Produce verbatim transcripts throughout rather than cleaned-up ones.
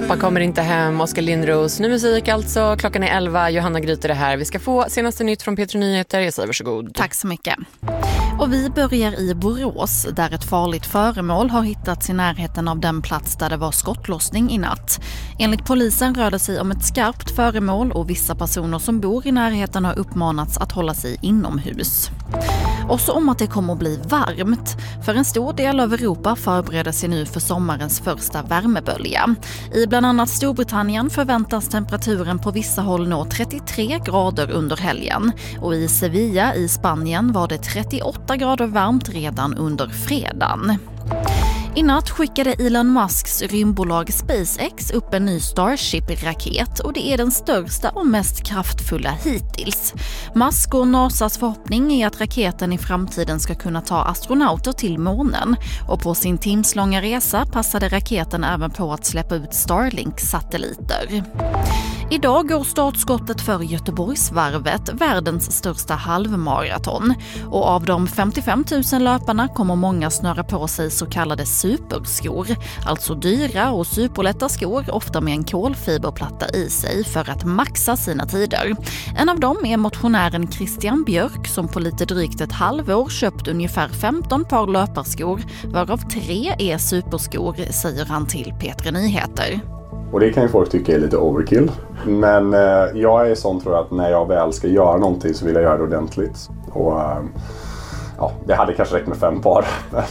Pappa kommer inte hem, Oskar Lindros. Ny musik alltså, klockan är elva, Johanna Gryter är här. Vi ska få senaste nytt från P tre Nyheter, jag säger varsågod. Tack så mycket. Och vi börjar i Borås, där ett farligt föremål har hittats i närheten av den plats där det var skottlossning i natt. Enligt polisen rör det sig om ett skarpt föremål och vissa personer som bor i närheten har uppmanats att hålla sig inomhus. Och så om att det kommer att bli varmt. För en stor del av Europa förbereder sig nu för sommarens första värmebölja. I bland annat Storbritannien förväntas temperaturen på vissa håll nå trettiotre grader under helgen. Och i Sevilla i Spanien var det trettioåtta grader varmt redan under fredagen. I natt skickade Elon Musks rymdbolag SpaceX upp en ny Starship-raket och det är den största och mest kraftfulla hittills. Musk och NASAs förhoppning är att raketen i framtiden ska kunna ta astronauter till månen och på sin timslånga resa passade raketen även på att släppa ut Starlink-satelliter. Idag går startskottet för Göteborgsvarvet, världens största halvmaraton. Och av de femtiofem tusen löparna kommer många snöra på sig så kallade superskor. Alltså dyra och superlätta skor, ofta med en kolfiberplatta i sig för att maxa sina tider. En av dem är motionären Christian Björk som på lite drygt ett halvår köpt ungefär femton par löparskor, varav tre är superskor, säger han till P tre Nyheter. Och det kan ju folk tycka är lite overkill. Men eh, jag är sån, tror jag, att när jag väl ska göra någonting så vill jag göra det ordentligt. Och eh, ja, det hade kanske räckt med fem par.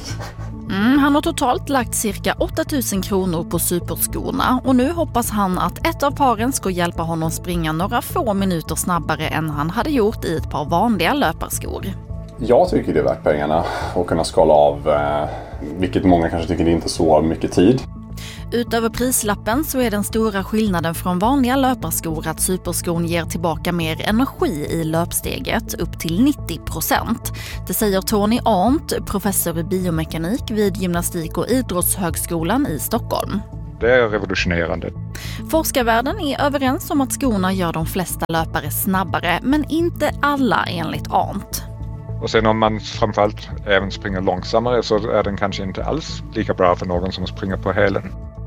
Mm, han har totalt lagt cirka åtta tusen kronor på superskorna och nu hoppas han att ett av paren ska hjälpa honom springa några få minuter snabbare än han hade gjort i ett par vanliga löparskor. Jag tycker det är värt pengarna att kunna skala av, eh, vilket många kanske tycker det är inte så mycket tid. Utöver prislappen så är den stora skillnaden från vanliga löparskor att superskon ger tillbaka mer energi i löpsteget, upp till nittio procent. Det säger Tony Arndt, professor i biomekanik vid Gymnastik- och idrottshögskolan i Stockholm. Det är revolutionerande. Forskarvärlden är överens om att skorna gör de flesta löpare snabbare, men inte alla enligt Arndt. Och sen om man framförallt även springer långsammare så är den kanske inte alls lika bra för någon som springer på hälen.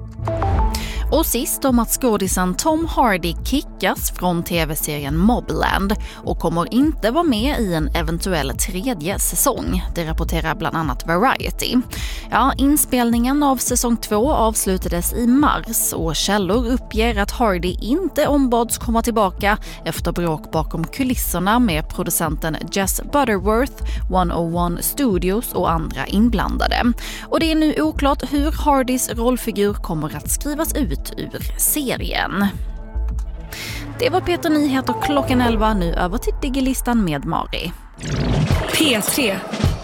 Och sist om att skådisen Tom Hardy kickas från tv-serien Mobland och kommer inte vara med i en eventuell tredje säsong. Det rapporterar bland annat Variety. Ja, inspelningen av säsong två avslutades i mars och källor uppger att Hardy inte ombads komma tillbaka efter bråk bakom kulisserna med producenten Jess Butterworth, etthundraett Studios och andra inblandade. Och det är nu oklart hur Hardys rollfigur kommer att skrivas ut ur serien. Det var P tre Nyheter klockan elva, nu över till Digilistan med Mari. P tre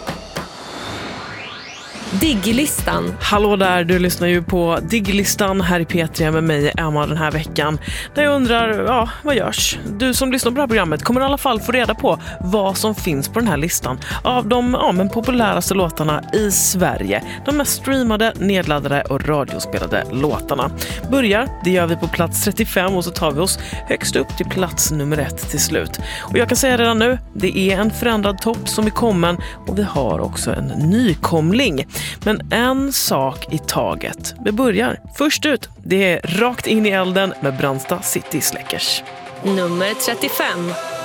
Digilistan. Hallå där, du lyssnar ju på Digilistan här i P tre med mig, Emma, den här veckan. Där jag undrar, ja, vad görs? Du som lyssnar på det här programmet kommer i alla fall få reda på vad som finns på den här listan av de ja, men populäraste låtarna i Sverige. De mest streamade, nedladdade och radiospelade låtarna. Börjar, det gör vi på plats trettiofem och så tar vi oss högst upp till plats nummer ett till slut. Och jag kan säga redan nu, det är en förändrad topp som är kommen och vi har också en nykomling. Men en sak i taget. Vi börjar först ut. Det är Rakt in i elden med Brandsta City Släckers. Nummer trettiofem.